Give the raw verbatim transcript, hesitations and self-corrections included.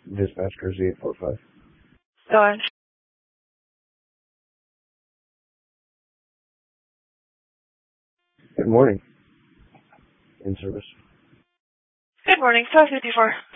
Dispatch Jersey eight four five. Go ahead. Good morning. In service. Good morning. Five fifty-four.